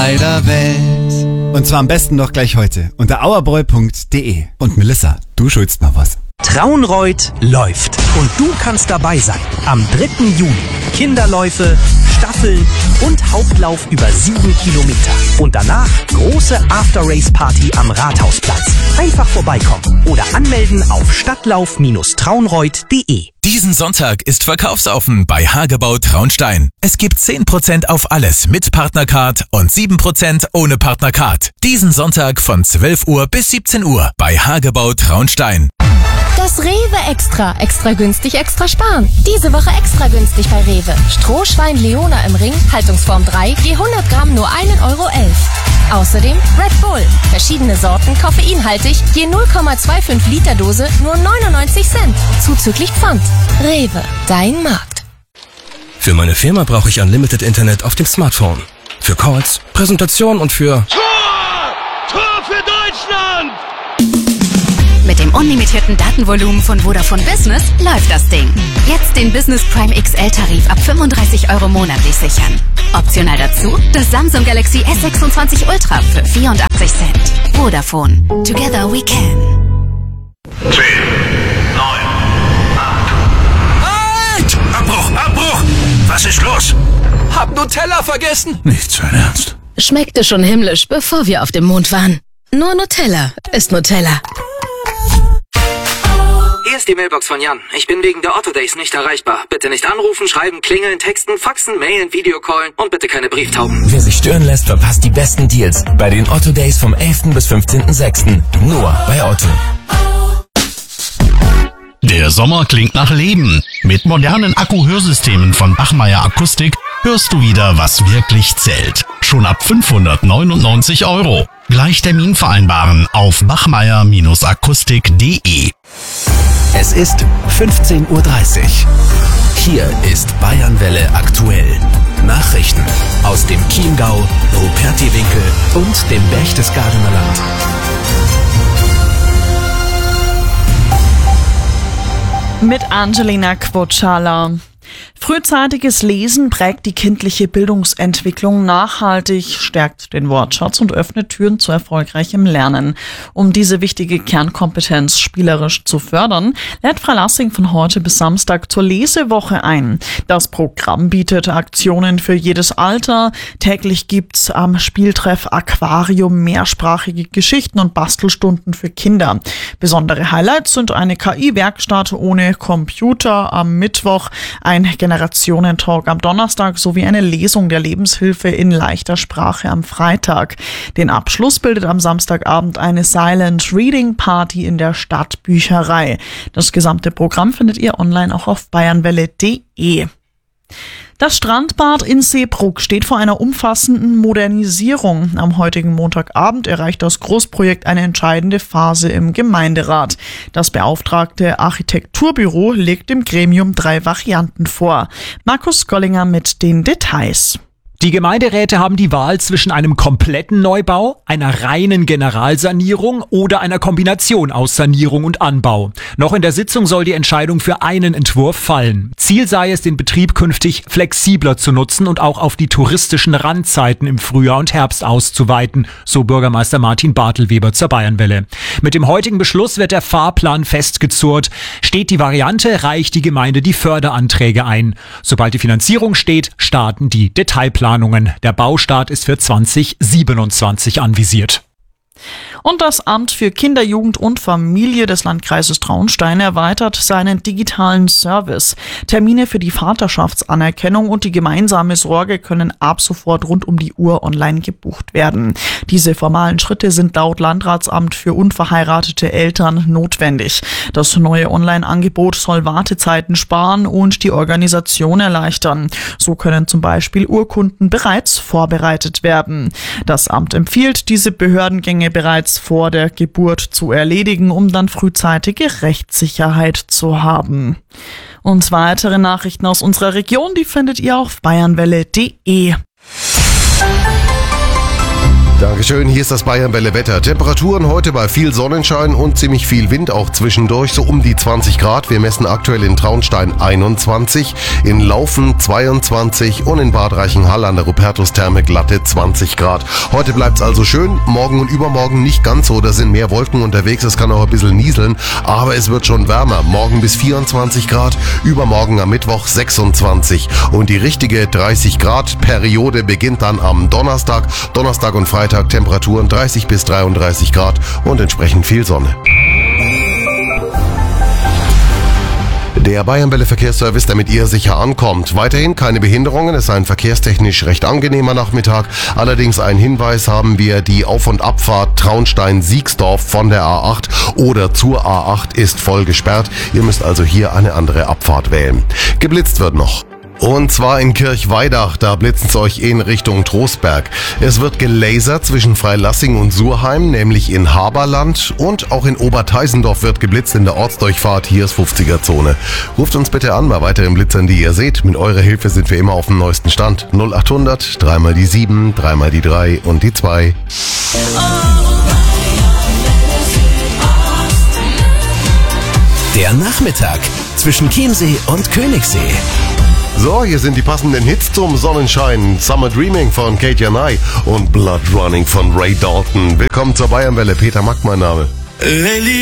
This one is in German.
beider Welt. Und zwar am besten noch gleich heute unter auerbräu.de. Und Melissa, du schuldest mal was. Traunreut läuft und du kannst dabei sein. Am 3. Juni. Kinderläufe, Staffeln und Hauptlauf über 7 Kilometer. Und danach große After-Race-Party am Rathausplatz. Einfach vorbeikommen oder anmelden auf stadtlauf-traunreut.de. Diesen Sonntag ist verkaufsoffen bei Hagebau Traunstein. Es gibt 10% auf alles mit Partnercard und 7% ohne Partnercard. Diesen Sonntag von 12 Uhr bis 17 Uhr bei Hagebau Traunstein. Das Rewe Extra. Extra günstig, extra sparen. Diese Woche extra günstig bei Rewe. Strohschwein Leona im Ring, Haltungsform 3, je 100 Gramm nur 1,11 Euro. Außerdem Red Bull. Verschiedene Sorten, koffeinhaltig, je 0,25 Liter Dose nur 99 Cent. Zuzüglich Pfand. Rewe, dein Markt. Für meine Firma brauche ich Unlimited Internet auf dem Smartphone. Für Calls, Präsentation und für... Tor für Deutschland! Mit dem unlimitierten Datenvolumen von Vodafone Business läuft das Ding. Jetzt den Business Prime XL-Tarif ab 35 Euro monatlich sichern. Optional dazu das Samsung Galaxy S26 Ultra für 84 Cent. Vodafone. Together we can. 10, 9, 8. Halt! Abbruch! Was ist los? Hab Nutella vergessen. Nicht sein Ernst. Schmeckte schon himmlisch, bevor wir auf dem Mond waren. Nur Nutella ist Nutella. Hier ist die Mailbox von Jan. Ich bin wegen der Otto Days nicht erreichbar. Bitte nicht anrufen, schreiben, klingeln, texten, faxen, mailen, Videocallen und bitte keine Brieftauben. Wer sich stören lässt, verpasst die besten Deals bei den Otto Days vom 11. bis 15.06. Nur bei Otto. Der Sommer klingt nach Leben. Mit modernen Akku-Hörsystemen von Bachmeier Akustik hörst du wieder, was wirklich zählt. Schon ab 599 Euro. Gleich Termin vereinbaren auf bachmeier-akustik.de. Es ist 15:30 Uhr. Hier ist Bayernwelle aktuell. Nachrichten aus dem Chiemgau, Rupertiwinkel und dem Berchtesgadener Land. Mit Angelina Quotschala. Frühzeitiges Lesen prägt die kindliche Bildungsentwicklung nachhaltig, stärkt den Wortschatz und öffnet Türen zu erfolgreichem Lernen. Um diese wichtige Kernkompetenz spielerisch zu fördern, lädt Freilassing von heute bis Samstag zur Lesewoche ein. Das Programm bietet Aktionen für jedes Alter. Täglich gibt's am Spieltreff Aquarium mehrsprachige Geschichten und Bastelstunden für Kinder. Besondere Highlights sind eine KI-Werkstatt ohne Computer am Mittwoch, ein Generationentalk am Donnerstag sowie eine Lesung der Lebenshilfe in leichter Sprache am Freitag. Den Abschluss bildet am Samstagabend eine Silent Reading Party in der Stadtbücherei. Das gesamte Programm findet ihr online auch auf bayernwelle.de. Das Strandbad in Seebrugg steht vor einer umfassenden Modernisierung. Am heutigen Montagabend erreicht das Großprojekt eine entscheidende Phase im Gemeinderat. Das beauftragte Architekturbüro legt dem Gremium 3 Varianten vor. Markus Gollinger mit den Details. Die Gemeinderäte haben die Wahl zwischen einem kompletten Neubau, einer reinen Generalsanierung oder einer Kombination aus Sanierung und Anbau. Noch in der Sitzung soll die Entscheidung für einen Entwurf fallen. Ziel sei es, den Betrieb künftig flexibler zu nutzen und auch auf die touristischen Randzeiten im Frühjahr und Herbst auszuweiten, so Bürgermeister Martin Bartelweber zur Bayernwelle. Mit dem heutigen Beschluss wird der Fahrplan festgezurrt. Steht die Variante, reicht die Gemeinde die Förderanträge ein. Sobald die Finanzierung steht, starten die Detailplanungen. Der Baustart ist für 2027 anvisiert. Und das Amt für Kinder, Jugend und Familie des Landkreises Traunstein erweitert seinen digitalen Service. Termine für die Vaterschaftsanerkennung und die gemeinsame Sorge können ab sofort rund um die Uhr online gebucht werden. Diese formalen Schritte sind laut Landratsamt für unverheiratete Eltern notwendig. Das neue Online-Angebot soll Wartezeiten sparen und die Organisation erleichtern. So können zum Beispiel Urkunden bereits vorbereitet werden. Das Amt empfiehlt, diese Behördengänge bereits vor der Geburt zu erledigen, um dann frühzeitige Rechtssicherheit zu haben. Und weitere Nachrichten aus unserer Region, die findet ihr auf bayernwelle.de. Danke. Dankeschön, hier ist das Bayern-Welle-Wetter. Temperaturen heute bei viel Sonnenschein und ziemlich viel Wind auch zwischendurch, so um die 20 Grad. Wir messen aktuell in Traunstein 21, in Laufen 22 und in Bad Reichenhall an der Rupertustherme glatte 20 Grad. Heute bleibt's also schön, morgen und übermorgen nicht ganz so, da sind mehr Wolken unterwegs, es kann auch ein bisschen nieseln, aber es wird schon wärmer. Morgen bis 24 Grad, übermorgen am Mittwoch 26 und die richtige 30 Grad Periode beginnt dann am Donnerstag und Freitag Temperaturen 30 bis 33 Grad und entsprechend viel Sonne. Der Bayern-Welle Verkehrsservice, der mit ihr sicher ankommt. Weiterhin keine Behinderungen, es ist ein verkehrstechnisch recht angenehmer Nachmittag. Allerdings ein Hinweis haben wir, die Auf- und Abfahrt Traunstein-Siegsdorf von der A8 oder zur A8 ist voll gesperrt. Ihr müsst also hier eine andere Abfahrt wählen. Geblitzt wird noch. Und zwar in Kirchweidach, da blitzen es euch in Richtung Trostberg. Es wird gelasert zwischen Freilassing und Surheim, nämlich in Haberland, und auch in Oberteisendorf wird geblitzt in der Ortsdurchfahrt, hier ist 50er-Zone. Ruft uns bitte an bei weiteren Blitzern, die ihr seht. Mit eurer Hilfe sind wir immer auf dem neuesten Stand. 0800 3 mal die 7, 3 mal die 3 und die 2. Der Nachmittag zwischen Chiemsee und Königssee. So, hier sind die passenden Hits zum Sonnenschein. Summer Dreaming von Kate Janai und Blood Running von Ray Dalton. Willkommen zur Bayernwelle. Peter Mack, mein Name.